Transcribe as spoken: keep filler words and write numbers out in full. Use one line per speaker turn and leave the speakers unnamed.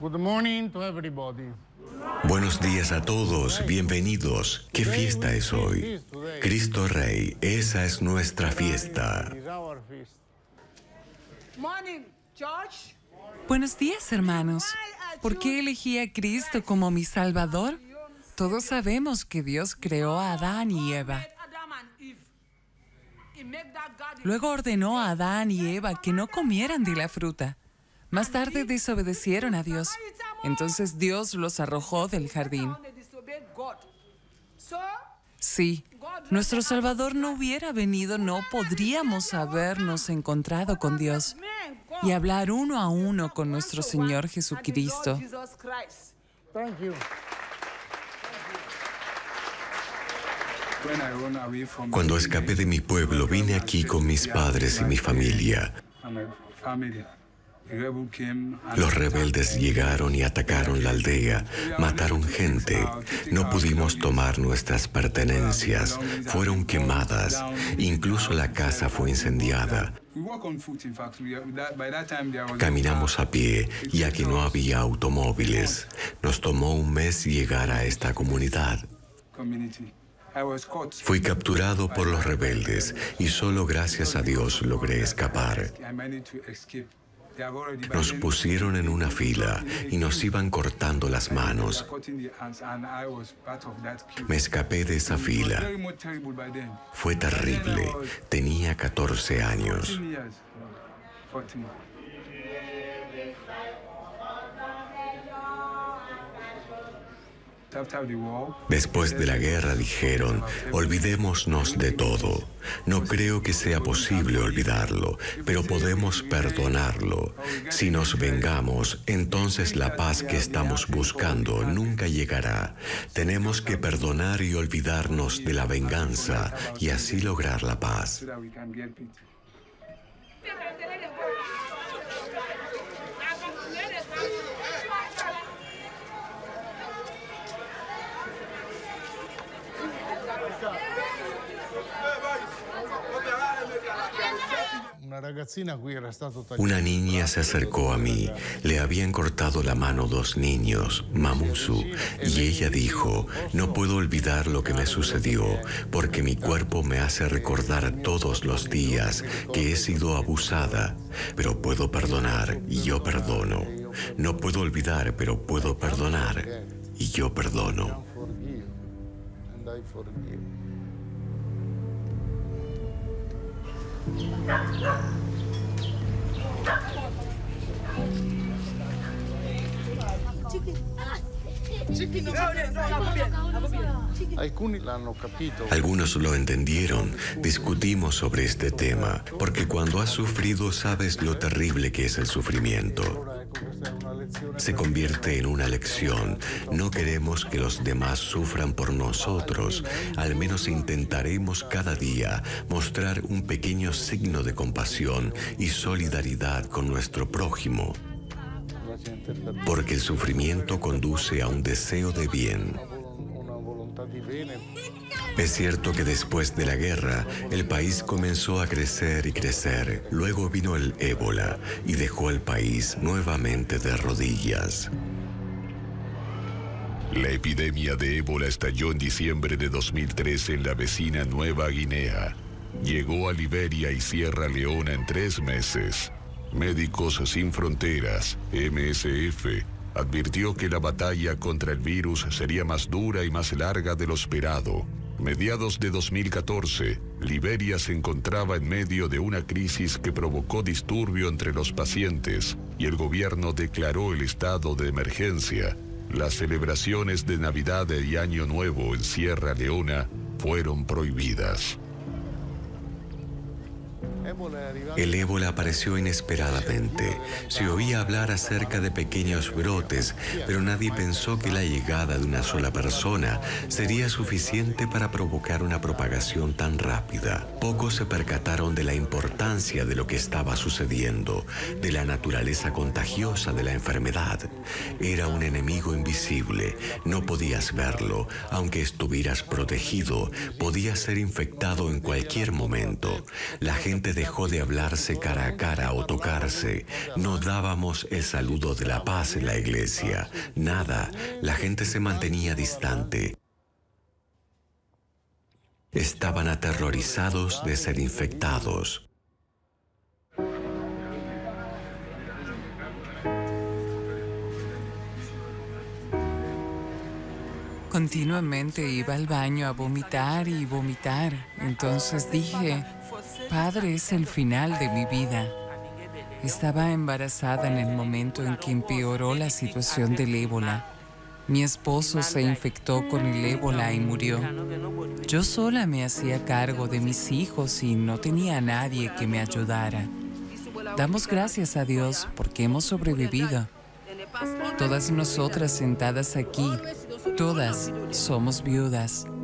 Good morning to everybody.
Buenos días a todos, bienvenidos. ¿Qué fiesta es hoy? Cristo Rey, esa es nuestra fiesta.
Morning, George.
Buenos días, hermanos. ¿Por qué elegí a Cristo como mi Salvador? Todos sabemos que Dios creó a Adán y Eva. Luego ordenó a Adán y Eva que no comieran de la fruta. Más tarde desobedecieron a Dios. Entonces Dios los arrojó del jardín. Sí, nuestro Salvador no hubiera venido, no podríamos habernos encontrado con Dios y hablar uno a uno con nuestro Señor Jesucristo.
Thank you.
Cuando escapé de mi pueblo, vine aquí con mis padres y mi familia. Los rebeldes llegaron y atacaron la aldea, mataron gente. No pudimos tomar nuestras pertenencias, fueron quemadas, incluso la casa fue incendiada. Caminamos a pie, ya que no había automóviles. Nos tomó un mes llegar a esta comunidad. Fui capturado por los rebeldes y solo gracias a Dios logré escapar. Nos pusieron en una fila y nos iban cortando las manos. Me escapé de esa fila. Fue terrible. Tenía catorce años. Después de la guerra dijeron, olvidémonos de todo. No creo que sea posible olvidarlo, pero podemos perdonarlo. Si nos vengamos, entonces la paz que estamos buscando nunca llegará. Tenemos que perdonar y olvidarnos de la venganza y así lograr la paz. Una niña se acercó a mí. Le habían cortado la mano dos niños, Mamusu, y ella dijo, no puedo olvidar lo que me sucedió, porque mi cuerpo me hace recordar todos los días que he sido abusada, pero puedo perdonar y yo perdono. No puedo olvidar, pero puedo perdonar y yo perdono. Algunos lo entendieron. Discutimos sobre este tema, porque cuando has sufrido sabes lo terrible que es el sufrimiento. Se convierte en una lección. No queremos que los demás sufran por nosotros. Al menos intentaremos cada día mostrar un pequeño signo de compasión y solidaridad con nuestro prójimo. Porque el sufrimiento conduce a un deseo de bien. Es cierto que después de la guerra, el país comenzó a crecer y crecer. Luego vino el ébola y dejó al país nuevamente de rodillas.
La epidemia de ébola estalló en diciembre de dos mil trece en la vecina Nueva Guinea. Llegó a Liberia y Sierra Leona en tres meses. Médicos Sin Fronteras, M S F, advirtió que la batalla contra el virus sería más dura y más larga de lo esperado. Mediados de dos mil catorce, Liberia se encontraba en medio de una crisis que provocó disturbio entre los pacientes y el gobierno declaró el estado de emergencia. Las celebraciones de Navidad y Año Nuevo en Sierra Leona fueron prohibidas.
El ébola apareció inesperadamente. Se oía hablar acerca de pequeños brotes, pero nadie pensó que la llegada de una sola persona sería suficiente para provocar una propagación tan rápida. Pocos se percataron de la importancia de lo que estaba sucediendo, de la naturaleza contagiosa de la enfermedad. Era un enemigo invisible, no podías verlo, aunque estuvieras protegido, podías ser infectado en cualquier momento. La gente de dejó de hablarse cara a cara o tocarse. No dábamos el saludo de la paz en la iglesia. Nada. La gente se mantenía distante. Estaban aterrorizados de ser infectados.
Continuamente iba al baño a vomitar y vomitar. Entonces dije, Padre, es el final de mi vida. Estaba embarazada en el momento en que empeoró la situación del ébola. Mi esposo se infectó con el ébola y murió. Yo sola me hacía cargo de mis hijos y no tenía a nadie que me ayudara. Damos gracias a Dios porque hemos sobrevivido. Todas nosotras sentadas aquí, todas somos viudas.